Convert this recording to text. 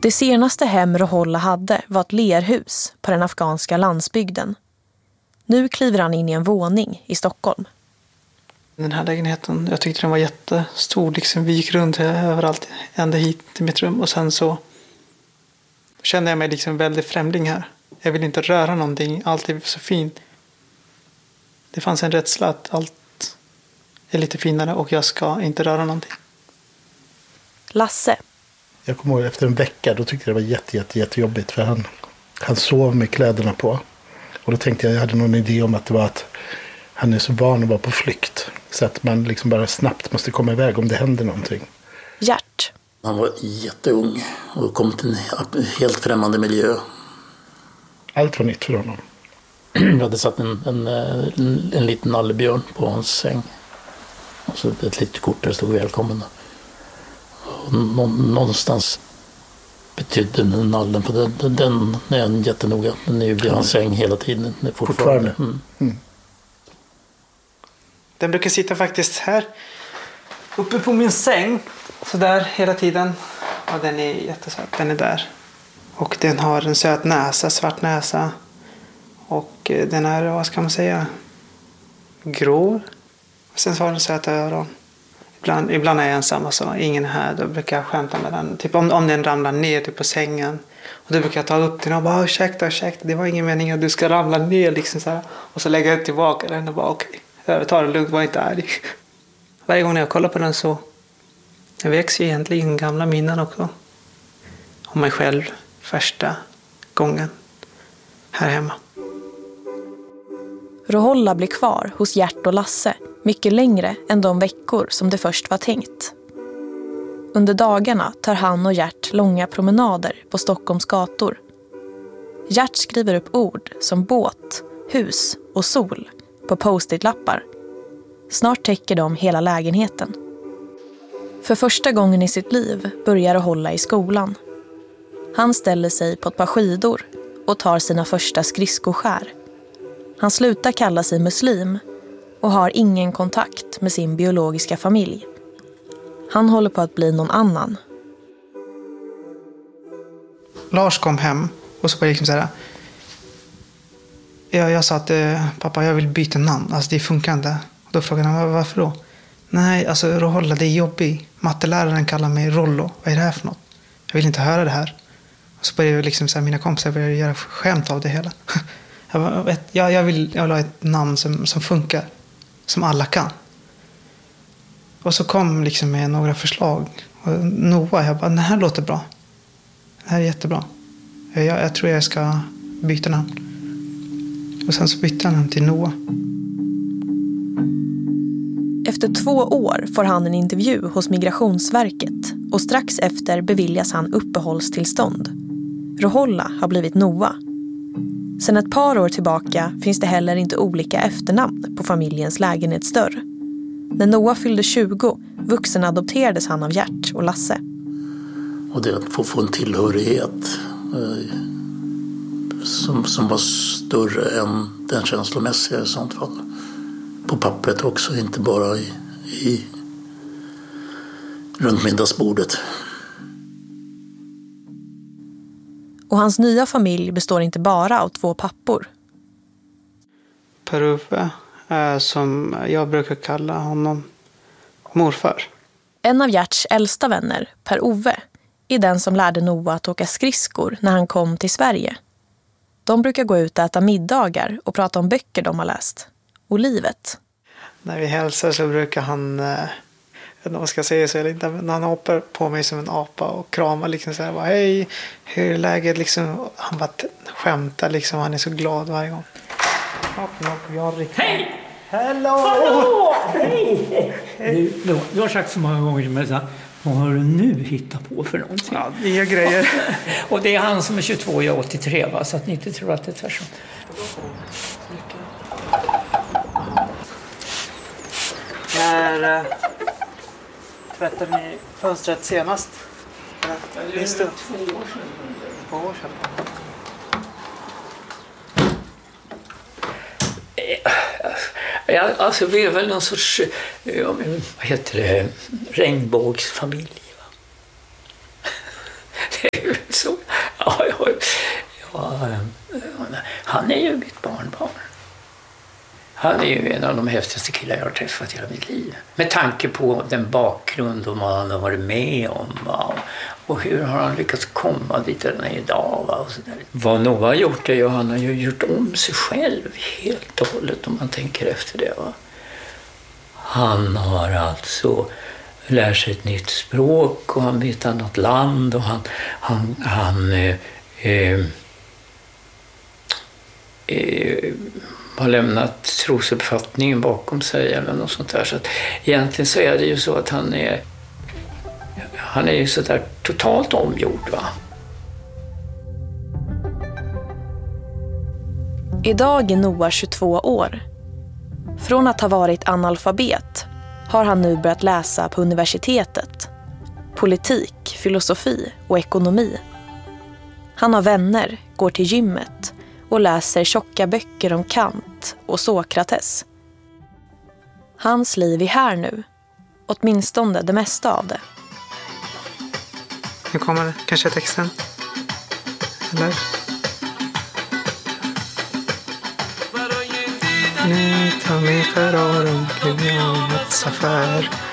Det senaste hem Roholla hade var ett lerhus på den afghanska landsbygden. Nu kliver han in i en våning i Stockholm. Den här lägenheten, jag tyckte den var jättestor. Liksom, vi gick runt överallt, ända hit till mitt rum. Och sen så kände jag mig liksom väldigt främling här. Jag vill inte röra någonting, allt är så fint. Det fanns en rädsla att allt är lite finare och jag ska inte röra någonting. Lasse. Jag kommer ihåg efter en vecka, då tyckte jag det var jättejobbigt för han sov med kläderna på. Och då tänkte jag hade någon idé om att det var att han är så van att vara på flykt. Så att man liksom bara snabbt måste komma iväg om det händer någonting. Gert. Han var jätteung och kom till en helt främmande miljö. Allt var nytt för honom. Jag hade satt en liten nallebjörn på hans säng. Och så ett litet kort där det stod välkommen. Och någonstans betydde den nallen, för den är en jättenoga. Den är ju vid hans säng hela tiden. Fortfarande. Den brukar sitta faktiskt här uppe på min säng. Så där hela tiden. Och den är jättesöt. Den är där. Och den har en söt näsa, svart näsa. Och den är, vad ska man säga, grå. Och sen så har den söta öron. Ibland är jag ensam, så ingen är här. Då brukar jag skämta med den. Typ om den ramlar ner typ på sängen. Och då brukar jag ta upp den och bara ursäkta. Det var ingen mening att du ska ramla ner. Liksom så här. Och så lägger jag tillbaka den och bara okej. Jag tar det lugnt, var inte arg. Varje gång jag kollar på den så jag växer egentligen gamla minnen också. Om mig själv första gången här hemma. Roholla blir kvar hos Gert och Lasse mycket längre än de veckor som det först var tänkt. Under dagarna tar han och Gert långa promenader på Stockholms gator. Gert skriver upp ord som båt, hus och sol på post-it-lappar. Snart täcker de hela lägenheten. För första gången i sitt liv börjar Roholla i skolan. Han ställer sig på ett par skidor och tar sina första skridskoskär. Han slutar kalla sig muslim och har ingen kontakt med sin biologiska familj. Han håller på att bli någon annan. Lars kom hem och så var det liksom så här. Jag sa att pappa, jag vill byta namn. Alltså det funkar inte. Och då frågade han, varför då? Nej, alltså Roholla, det är jobbigt. Matteläraren kallar mig Rollo. Vad är det här för något? Jag vill inte höra det här. Och så började liksom så här, mina kompisar började göra skämt av det hela. Jag vill ha ett namn som funkar. Som alla kan. Och så kom liksom med några förslag. Och Noah, jag bara, det här låter bra. Det här är jättebra. Jag tror jag ska byta namn. Och sen så bytte han till Noah. Efter 2 år får han en intervju hos Migrationsverket och strax efter beviljas han uppehållstillstånd. Roholla har blivit Noah. Sedan ett par år tillbaka finns det heller inte olika efternamn på familjens lägenhetsdörr. När Noah fyllde 20 vuxenadopterades han av Gert och Lasse. Och det att få en tillhörighet som var större än den känslomässiga i sånt fall. På pappret också, inte bara runt middagsbordet. Och hans nya familj består inte bara av 2 pappor. Per-Ove, som jag brukar kalla honom morfar. En av Gerts äldsta vänner, Per-Ove, är den som lärde Noah att åka skridskor när han kom till Sverige. De brukar gå ut och äta middagar och prata om böcker de har läst. Och livet. När vi hälsar så brukar han, jag vet inte vad ska säga så eller inte, men han hoppar på mig som en apa och kramar liksom så här, bara, hej, hur är läget liksom, han bara skämtar liksom, han är så glad varje gång. Hej! Hello! Hej! Du har sagt så många gånger till mig så här, vad har du nu hittat på för någonting? Ja, nya grejer. Och det är han som är 22 och jag är 83, va? Så att ni inte tror att det är tvärtom. När tvättade ni fönstret senast? Minns du? 2 år sedan. 2 år sedan. Ja, alltså vi är väl någon sorts, vad heter det, regnbågsfamilj. Va? Så, ja, han är ju mitt barnbarn. Han är ju en av de häftigaste killar jag har träffat i hela mitt liv. Med tanke på den bakgrund och vad han har varit med om. Va? Och hur har han lyckats komma dit han är idag. Va? Och så där. Vad Noah har gjort är ju han har ju gjort om sig själv helt och hållet om man tänker efter det. Va? Han har alltså lärt sig ett nytt språk och han vet ett annat land och han har lämnat trosuppfattningen bakom sig eller något sånt där. Så att egentligen så är det ju så att han är ju så där totalt omgjord, va. Idag är Noah 22 år. Från att ha varit analfabet har han nu börjat läsa på universitetet. Politik, filosofi och ekonomi. Han har vänner, går till gymmet och läser tjocka böcker om Kant och Sokrates. Hans liv är här nu. Åtminstone det mesta av det. Nu kommer kanske texten. Eller? Nu tar mig för öron, kring affär.